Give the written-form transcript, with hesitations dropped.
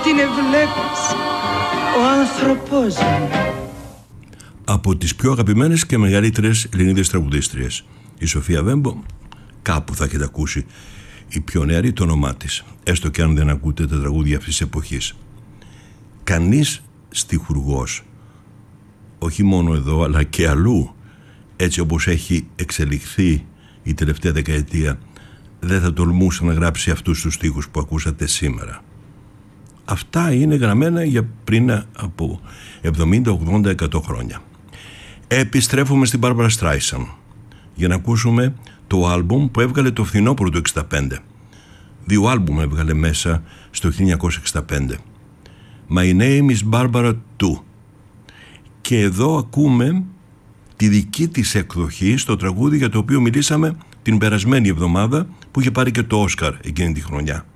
την ευλέπεις, ο άνθρωπός μου. Από τις πιο αγαπημένες και μεγαλύτερες Ελληνίδες τραγουδίστριες, η Σοφία Βέμπο, κάπου θα έχετε ακούσει η πιο νεαρή το όνομά της, έστω και αν δεν ακούτε τα τραγούδια αυτής της εποχής. Κανείς στιχουργός, όχι μόνο εδώ αλλά και αλλού, έτσι όπως έχει εξελιχθεί η τελευταία δεκαετία, δεν θα τολμούσε να γράψει αυτούς τους στίχους που ακούσατε σήμερα. Αυτά είναι γραμμένα για πριν από 70, 80, 100 χρόνια. Επιστρέφουμε στην Μπάρμπαρα Στράισαν για να ακούσουμε το άλμπουμ που έβγαλε το φθινόπωρο του 1965. 2 άλμπουμ έβγαλε μέσα στο 1965. My Name is Barbara Too. Και εδώ ακούμε τη δική της εκδοχή στο τραγούδι για το οποίο μιλήσαμε την περασμένη εβδομάδα, που είχε πάρει και το Όσκαρ εκείνη τη χρονιά.